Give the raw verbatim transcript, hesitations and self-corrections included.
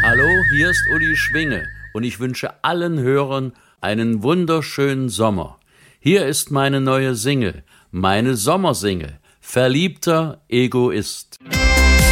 Hallo, hier ist Uli Schwinge und ich wünsche allen Hörern einen wunderschönen Sommer. Hier ist meine neue Single, meine Sommersingle, Verliebter Egoist.